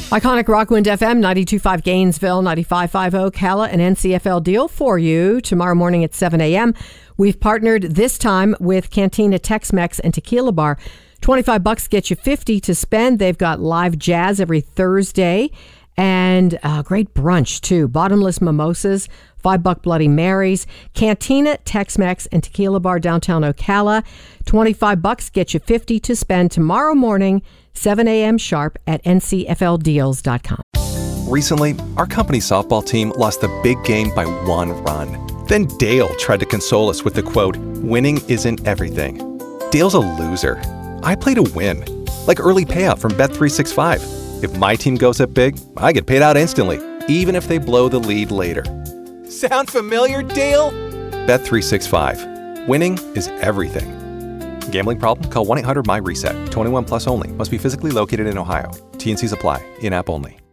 Iconic Rockwind FM, 92.5 Gainesville, 95.5 Ocala, an NCFL deal for you tomorrow morning at 7 a.m. We've partnered this time with Cantina Tex-Mex and Tequila Bar. $25 gets you $50 to spend. They've got live jazz every Thursday and great brunch, too. Bottomless mimosas, $5 Bloody Marys. Cantina Tex-Mex and Tequila Bar, downtown Ocala. $25 gets you $50 to spend tomorrow morning, 7 a.m. sharp at ncfldeals.com. Recently, our company softball team lost the big game by 1 run. Then Dale tried to console us with the quote, "Winning isn't everything." Dale's a loser. I play to win, like early payout from Bet365. If my team goes up big, I get paid out instantly, even if they blow the lead later. Sound familiar, Dale? Bet365. Winning is everything. Gambling problem? Call 1-800-MY-RESET. 21 plus only. Must be physically located in Ohio. T&Cs apply. In-app only.